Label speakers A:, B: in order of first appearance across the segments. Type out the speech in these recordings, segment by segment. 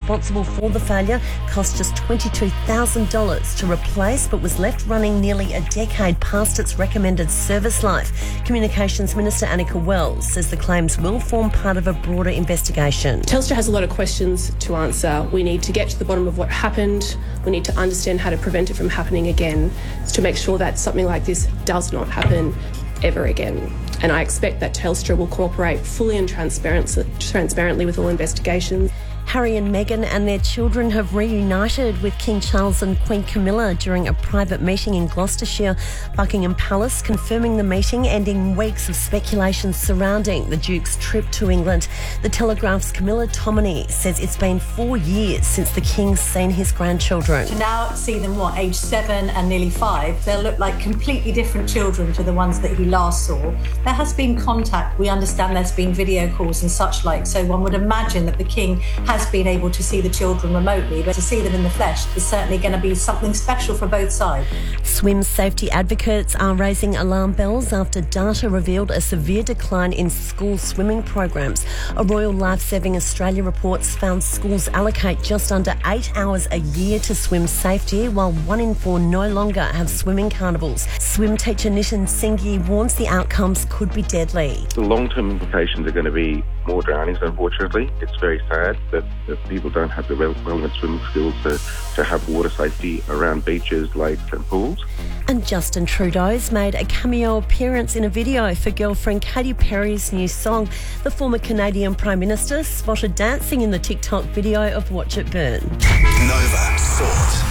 A: responsible for the failure, cost just $22,000 to replace, but was left running nearly a decade past its recommended service life. Communications Minister Annika Wells says the claims will form part of a broader investigation.
B: Telstra has a lot of questions to answer. We need to get to the bottom of what happened. We need to understand how to prevent it from happening again, to make sure that something like this does not happen ever again. And I expect that Telstra will cooperate fully and transparently with all investigations.
A: Harry and Meghan and their children have reunited with King Charles and Queen Camilla during a private meeting in Gloucestershire. Buckingham Palace confirming the meeting, ending weeks of speculation surrounding the Duke's trip to England. The Telegraph's Camilla Tominey says it's been 4 years since the King's seen his grandchildren.
C: To now see them, age 7 and nearly 5, they'll look like completely different children to the ones that he last saw. There has been contact. We understand there's been video calls and such like, so one would imagine that the King has been able to see the children remotely, but to see them in the flesh is certainly going to be something special for both sides.
A: Swim safety advocates are raising alarm bells after data revealed a severe decline in school swimming programs. A Royal Lifesaving Australia reports found schools allocate just under 8 hours a year to swim safety, while 1 in 4 no longer have swimming carnivals. Swim teacher Nitin Singhi warns the outcomes could be deadly.
D: The long-term implications are going to be more drownings, unfortunately. It's very sad that people don't have the relevant swimming skills to have water safety around beaches, lakes and pools.
A: And Justin Trudeau's made a cameo appearance in a video for girlfriend Katy Perry's new song. The former Canadian Prime Minister spotted dancing in the TikTok video of Watch It Burn.
E: Nova Sport.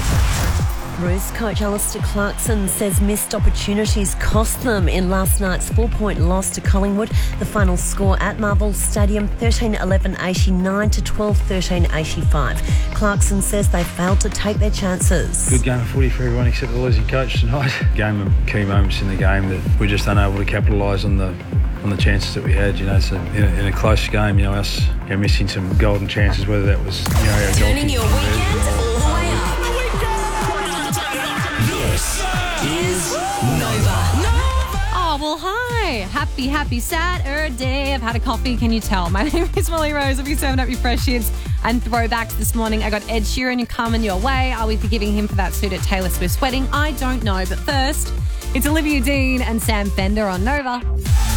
A: Roos coach Alistair Clarkson says missed opportunities cost them in last night's 4-point loss to Collingwood. The final score at Marvel Stadium, 13-11-89 to 12-13-85. Clarkson says they failed to take their chances.
F: Good game of footy for everyone except the losing coach tonight. Game of key moments in the game that we're just unable to capitalise on the chances that we had. So in a close game, us missing some golden chances, whether that was
G: turning your weekend all the way up.
E: This is Nova.
H: Oh, well, hi. Happy Saturday. I've had a coffee, can you tell? My name is Molly Rose. I'll be serving up your fresh hits and throwbacks this morning. I got Ed Sheeran coming your way. Are we forgiving him for that suit at Taylor Swift's wedding? I don't know. But first, it's Olivia Dean and Sam Fender on Nova.